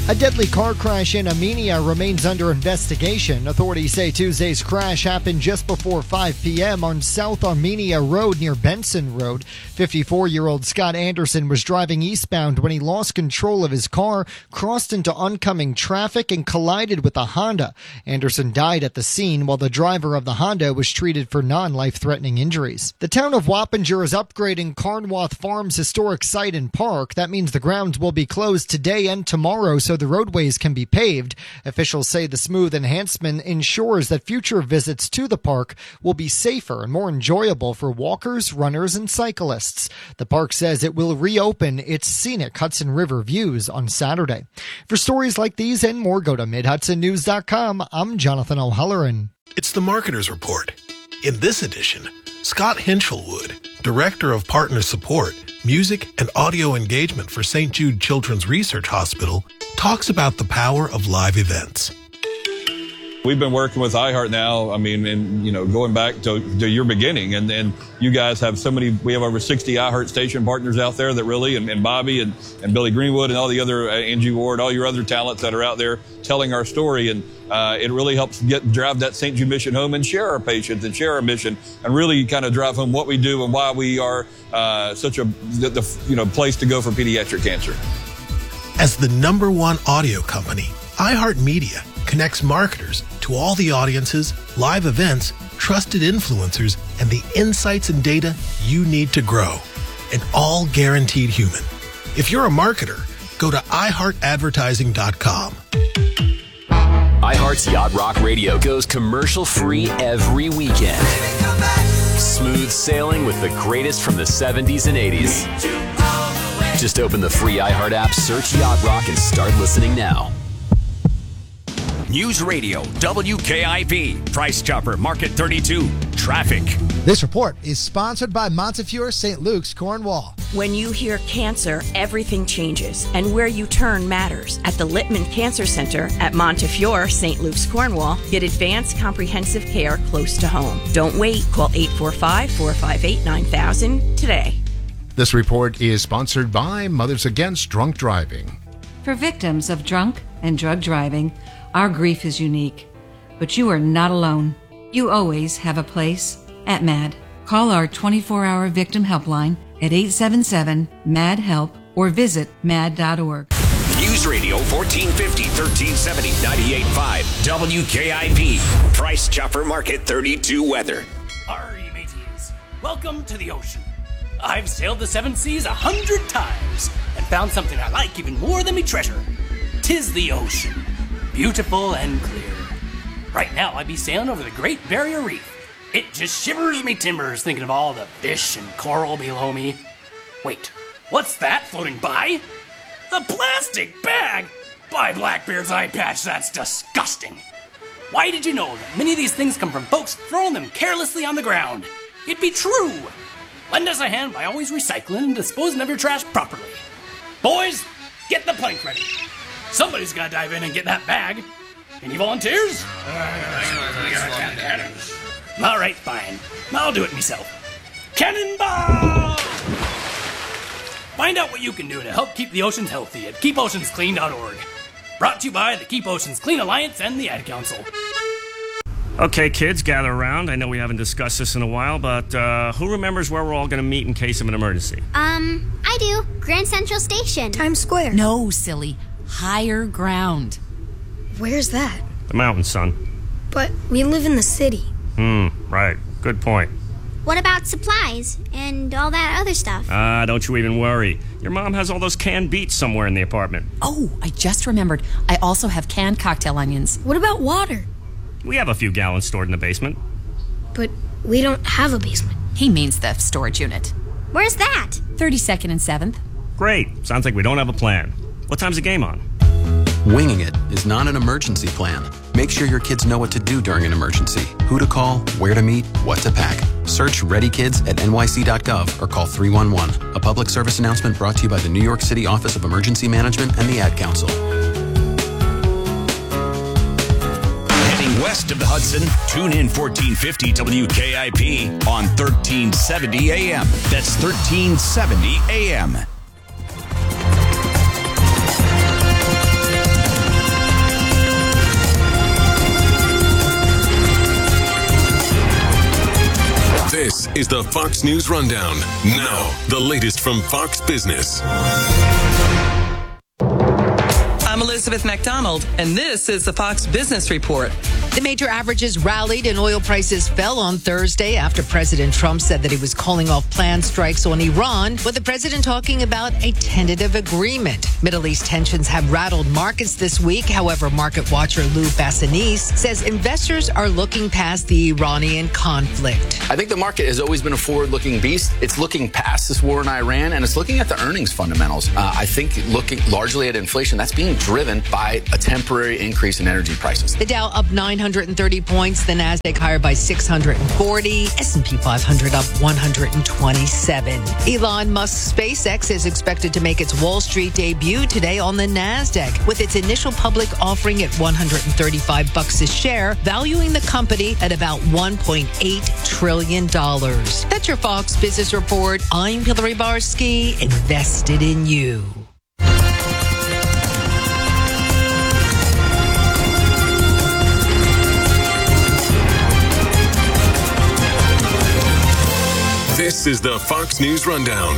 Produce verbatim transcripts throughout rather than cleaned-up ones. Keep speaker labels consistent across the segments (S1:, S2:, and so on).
S1: A deadly car crash in Armenia remains under investigation. Authorities say Tuesday's crash happened just before five p.m. on South Armenia Road near Benson Road. fifty-four-year-old Scott Anderson was driving eastbound when he lost control of his car, crossed into oncoming traffic, and collided with a Honda. Anderson died at the scene while the driver of the Honda was treated for non-life-threatening injuries. The town of Wappinger is upgrading Carnwath Farms historic site and park. That means the grounds will be closed today and tomorrow so the roadways can be paved. Officials say the smooth enhancement ensures that future visits to the park will be safer and more enjoyable for walkers, runners, and cyclists. The park says it will reopen its scenic Hudson River views on Saturday. For stories like these and more, go to mid hudson news dot com. I'm Jonathan O'Halloran.
S2: It's the Marketer's Report. In this edition, Scott Hinchelwood, Director of Partner Support, Music and Audio Engagement for Saint Jude Children's Research Hospital, talks about the power of live events.
S3: We've been working with iHeart now, I mean, and, you know, going back to, to your beginning, and then you guys have so many, we have over sixty iHeart station partners out there that really, and, and Bobby and, and Billy Greenwood and all the other, uh, Angie Ward, all your other talents that are out there telling our story, and uh, it really helps get drive that Saint Jude mission home and share our patients and share our mission, and really kind of drive home what we do and why we are uh, such a, the, the, you know, place to go for pediatric cancer.
S2: As the number one audio company, iHeartMedia connects marketers to all the audiences, live events, trusted influencers, and the insights and data you need to grow. And all guaranteed human. If you're a marketer, go to i heart advertising dot com.
S4: iHeart's Yacht Rock Radio goes commercial-free every weekend. Smooth sailing with the greatest from the seventies and eighties. Just open the free iHeart app, search Yacht Rock, and start listening now.
S5: News Radio, W K I P, Price Chopper, Market thirty-two, traffic.
S6: This report is sponsored by Montefiore Saint Luke's Cornwall.
S7: When you hear cancer, everything changes, and where you turn matters. At the Littman Cancer Center at Montefiore Saint Luke's Cornwall, get advanced comprehensive care close to home. Don't wait. Call eight four five, four five eight, nine thousand today.
S8: This report is sponsored by Mothers Against Drunk Driving.
S9: For victims of drunk and drug driving, our grief is unique, but you are not alone. You always have a place at MAD. Call our twenty-four hour victim helpline at eight seven seven, M A D, HELP or visit mad dot org.
S5: News Radio fourteen fifty, thirteen seventy, ninety-eight point five, W K I P, Price Chopper, Market thirty-two weather.
S10: Arry, mateys, welcome to the ocean. I've sailed the seven seas a hundred times and found something I like even more than me treasure. 'Tis the ocean. Beautiful and clear. Right now, I be sailing over the Great Barrier Reef. It just shivers me timbers thinking of all the fish and coral below me. Wait, what's that floating by? A plastic bag! By Blackbeard's eye patch, that's disgusting. Why did you know that many of these things come from folks throwing them carelessly on the ground? It be true. Lend us a hand by always recycling and disposing of your trash properly. Boys, get the plank ready. Somebody's got to dive in and get that bag. Any volunteers? All right, fine. I'll do it myself. Cannonball! Find out what you can do to help keep the oceans healthy at keep oceans clean dot org. Brought to you by the Keep Oceans Clean Alliance and the Ad Council.
S11: Okay, kids, gather around. I know we haven't discussed this in a while, but uh, who remembers where we're all going to meet in case of an emergency?
S12: Um, I do. Grand Central Station.
S13: Times Square.
S14: No, silly. Higher ground.
S13: Where's that?
S11: The mountain, son.
S13: But we live in the city.
S11: Hmm, right. Good point.
S12: What about supplies and all that other stuff?
S11: Ah, uh, don't you even worry. Your mom has all those canned beets somewhere in the apartment.
S14: Oh, I just remembered. I also have canned cocktail onions.
S13: What about water?
S11: We have a few gallons stored in the basement.
S13: But we don't have a basement.
S14: He means the storage unit.
S12: Where's that?
S14: thirty-second and seventh.
S11: Great. Sounds like we don't have a plan. What time's the game on?
S15: Winging it is not an emergency plan. Make sure your kids know what to do during an emergency, who to call, where to meet, what to pack. Search Ready Kids at N Y C dot gov or call three one one. A public service announcement brought to you by the New York City Office of Emergency Management and the Ad Council.
S5: Heading west of the Hudson, tune in fourteen fifty W K I P on thirteen seventy A M. That's thirteen seventy A M.
S16: is the Fox News Rundown. Now, the latest from Fox Business.
S17: I'm Elizabeth McDonald, and this is the Fox Business Report.
S18: The major averages rallied and oil prices fell on Thursday after President Trump said that he was calling off planned strikes on Iran, with the president talking about a tentative agreement. Middle East tensions have rattled markets this week. However, market watcher Lou Bassanese says investors are looking past the Iranian conflict.
S19: I think the market has always been a forward-looking beast. It's looking past this war in Iran, and it's looking at the earnings fundamentals. Uh, I think looking largely at inflation, that's being driven by a temporary increase in energy prices.
S18: The Dow up nine hundred thirty points, the Nasdaq higher by six hundred forty, S and P five hundred up one hundred twenty-seven. Elon Musk's SpaceX is expected to make its Wall Street debut today on the Nasdaq, with its initial public offering at one hundred thirty-five bucks a share, valuing the company at about one point eight trillion dollars. That's your Fox Business Report. I'm Hillary Barsky, invested in you.
S16: This is the Fox News Rundown.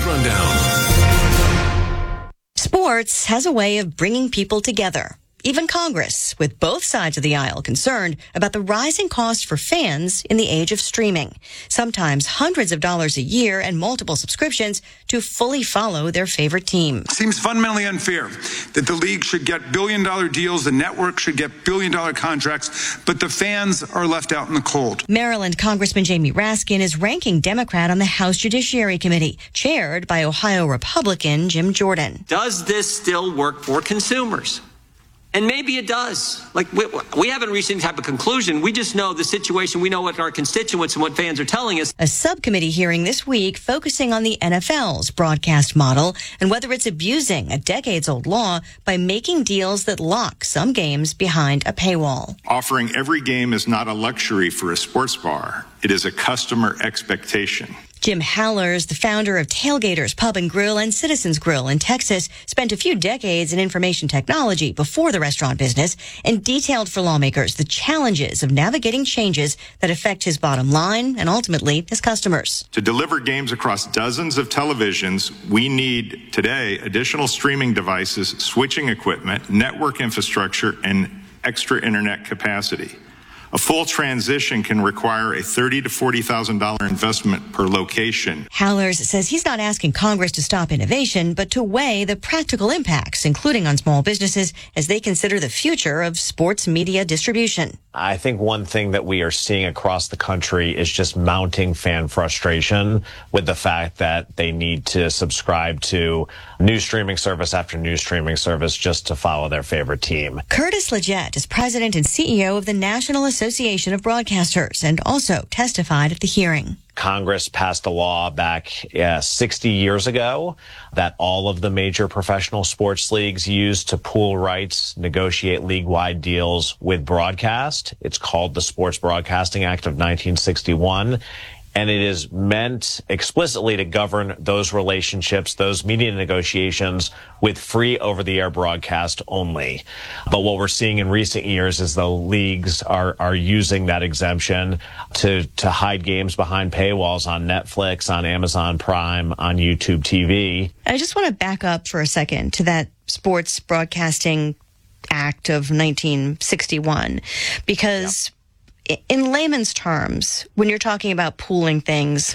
S16: Rundown.
S20: Sports has a way of bringing people together. Even Congress, with both sides of the aisle concerned about the rising cost for fans in the age of streaming. Sometimes hundreds of dollars a year and multiple subscriptions to fully follow their favorite team.
S21: Seems fundamentally unfair that the league should get billion-dollar deals, the network should get billion-dollar contracts, but the fans are left out in the cold.
S20: Maryland Congressman Jamie Raskin is ranking Democrat on the House Judiciary Committee, chaired by Ohio Republican Jim Jordan.
S22: Does this still work for consumers? And maybe it does. Like, we, we haven't reached any type of conclusion. We just know the situation. We know what our constituents and what fans are telling us.
S20: A subcommittee hearing this week focusing on the N F L's broadcast model and whether it's abusing a decades-old law by making deals that lock some games behind a paywall.
S23: Offering every game is not a luxury for a sports bar. It is a customer expectation.
S20: Jim Hallers, the founder of Tailgaters Pub and Grill and Citizens Grill in Texas, spent a few decades in information technology before the restaurant business and detailed for lawmakers the challenges of navigating changes that affect his bottom line and ultimately his customers.
S23: To deliver games across dozens of televisions, we need today additional streaming devices, switching equipment, network infrastructure, and extra internet capacity. A full transition can require a thirty thousand to forty thousand dollars investment per location.
S20: Hallers says he's not asking Congress to stop innovation, but to weigh the practical impacts, including on small businesses, as they consider the future of sports media distribution.
S24: I think one thing that we are seeing across the country is just mounting fan frustration with the fact that they need to subscribe to new streaming service after new streaming service just to follow their favorite team.
S20: Curtis Leggett is president and C E O of the National Association of Broadcasters and also testified at the hearing.
S24: Congress passed a law back uh, sixty years ago that all of the major professional sports leagues use to pool rights, negotiate league-wide deals with broadcast. It's called the Sports Broadcasting Act of nineteen sixty-one. And it is meant explicitly to govern those relationships, those media negotiations with free over-the-air broadcast only. But what we're seeing in recent years is the leagues are, are using that exemption to, to hide games behind paywalls on Netflix, on Amazon Prime, on YouTube T V.
S20: I just want to back up for a second to that Sports Broadcasting Act of nineteen sixty-one, because yeah. In layman's terms, when you're talking about pooling things,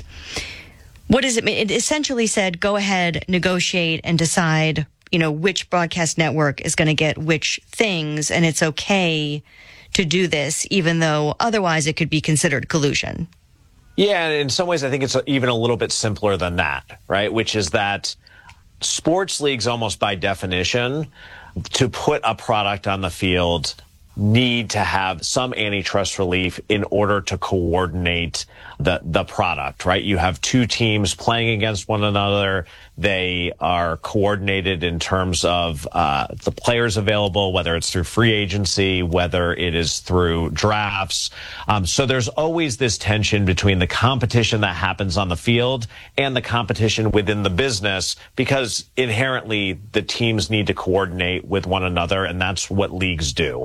S20: what does it mean? It essentially said, go ahead, negotiate, and decide, you know, which broadcast network is going to get which things, and it's okay to do this, even though otherwise it could be considered collusion.
S24: Yeah, and in some ways, I think it's even a little bit simpler than that, right? Which is that sports leagues, almost by definition, to put a product on the field, need to have some antitrust relief in order to coordinate the the product, right? You have two teams playing against one another. They are coordinated in terms of uh, the players available, whether it's through free agency, whether it is through drafts. Um, so there's always this tension between the competition that happens on the field and the competition within the business, because inherently the teams need to coordinate with one another, and that's what leagues do.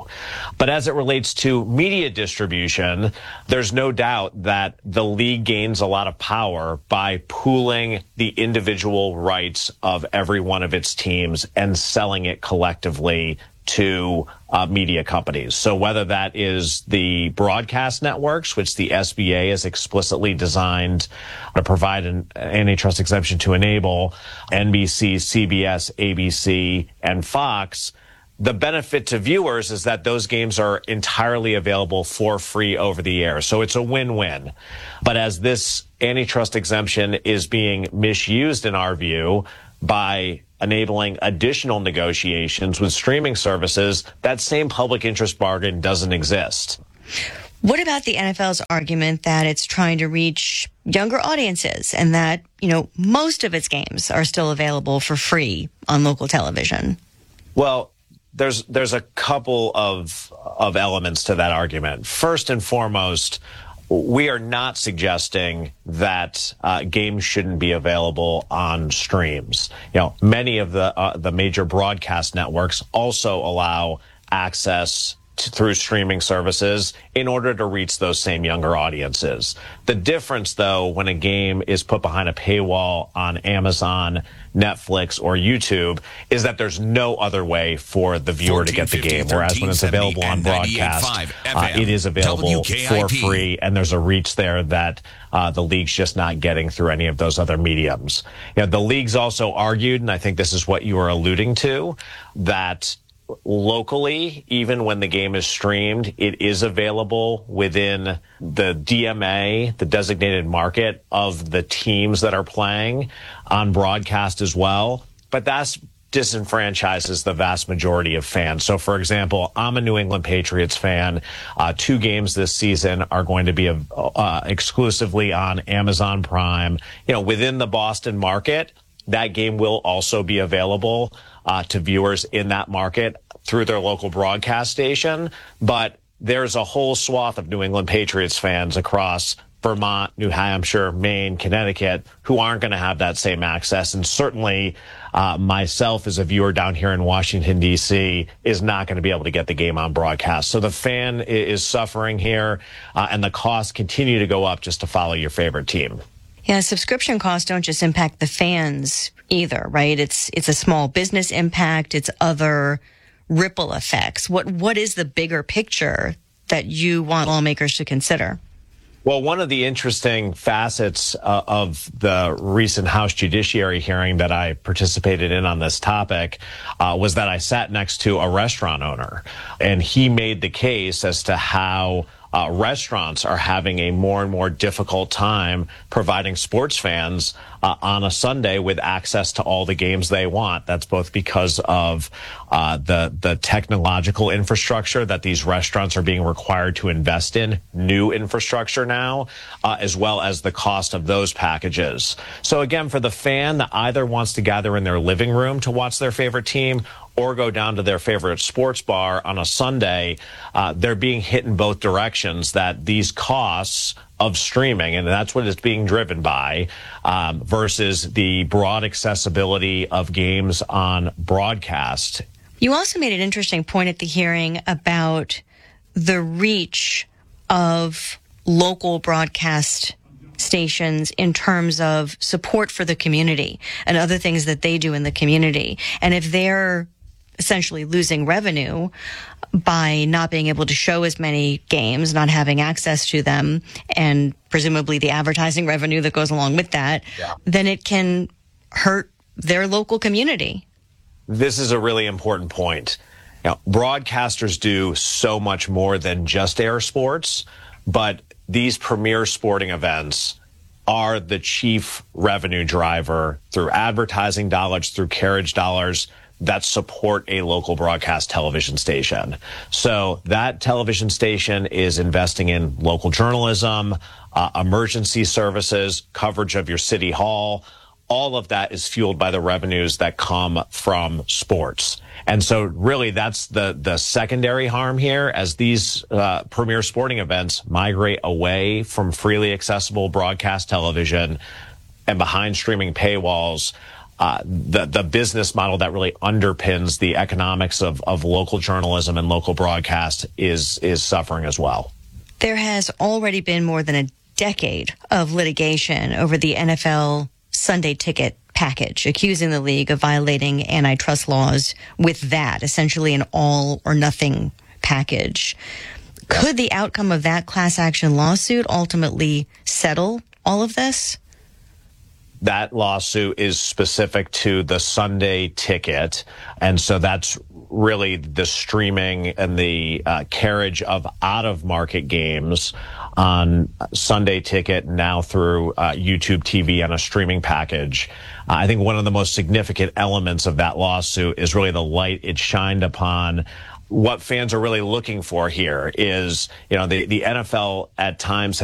S24: But as it relates to media distribution, there's no doubt that the league gains a lot of power by pooling the individual rights of every one of its teams and selling it collectively to uh, media companies. So whether that is the broadcast networks, which the S B A is explicitly designed to provide an antitrust exemption to enable, N B C, C B S, A B C, and Fox, the benefit to viewers is that those games are entirely available for free over the air. So it's a win-win. But as this antitrust exemption is being misused, in our view, by enabling additional negotiations with streaming services, that same public interest bargain doesn't exist.
S20: What about the N F L's argument that it's trying to reach younger audiences and that, you know, most of its games are still available for free on local television?
S24: Well, there's there's a couple of of elements to that argument. First and foremost, we are not suggesting that uh, games shouldn't be available on streams. You know, many of the uh, the major broadcast networks also allow access to, through streaming services in order to reach those same younger audiences. The difference, though, when a game is put behind a paywall on Amazon, Netflix, or YouTube, is that there's no other way for the viewer to get the game. Whereas when it's available on broadcast, uh, it is available for free, and there's a reach there that uh, the league's just not getting through any of those other mediums. You know, the league's also argued, and I think this is what you were alluding to, that locally, even when the game is streamed, it is available within the D M A, the designated market of the teams that are playing on broadcast as well. But that's disenfranchises the vast majority of fans. So, for example, I'm a New England Patriots fan. Uh, two games this season are going to be uh, exclusively on Amazon Prime. You know, within the Boston market, that game will also be available uh, to viewers in that market through their local broadcast station. But there's a whole swath of New England Patriots fans across Vermont, New Hampshire, Maine, Connecticut, who aren't going to have that same access. And certainly uh, myself as a viewer down here in Washington, D C, is not going to be able to get the game on broadcast. So the fan is suffering here, uh, and the costs continue to go up just to follow your favorite team.
S20: Yeah, subscription costs don't just impact the fans either, right? It's it's a small business impact. It's other ripple effects. What what is the bigger picture that you want lawmakers to consider?
S24: Well, one of the interesting facets uh, of the recent House Judiciary hearing that I participated in on this topic uh, was that I sat next to a restaurant owner, and he made the case as to how Uh, restaurants are having a more and more difficult time providing sports fans uh, on a Sunday with access to all the games they want. That's both because of uh, the the technological infrastructure that these restaurants are being required to invest in, new infrastructure now, uh, as well as the cost of those packages. So again, for the fan that either wants to gather in their living room to watch their favorite team or go down to their favorite sports bar on a Sunday, uh, they're being hit in both directions, that these costs of streaming, and that's what it's being driven by, um, versus the broad accessibility of games on broadcast.
S20: You also made an interesting point at the hearing about the reach of local broadcast stations in terms of support for the community and other things that they do in the community. And if they're essentially losing revenue by not being able to show as many games, not having access to them, and presumably the advertising revenue that goes along with that, yeah. then it can hurt their local community.
S24: This is a really important point. Now, broadcasters do so much more than just air sports, but these premier sporting events are the chief revenue driver through advertising dollars, through carriage dollars that support a local broadcast television station. So that television station is investing in local journalism, uh, emergency services, coverage of your city hall. All of that is fueled by the revenues that come from sports. And so really that's the, the secondary harm here, as these uh, premier sporting events migrate away from freely accessible broadcast television and behind streaming paywalls. uh, the the business model that really underpins the economics of, of local journalism and local broadcast is is suffering as well.
S20: There has already been more than a decade of litigation over the N F L Sunday ticket package, accusing the league of violating antitrust laws with that, essentially an all or nothing package. Could the outcome of that class action lawsuit ultimately settle all of this?
S24: That lawsuit is specific to the Sunday ticket, and so that's really the streaming and the uh, carriage of out-of-market games on Sunday Ticket, now through uh, YouTube T V and a streaming package. Uh, I think one of the most significant elements of that lawsuit is really the light it shined upon what fans are really looking for here is, you know, the, the N F L at times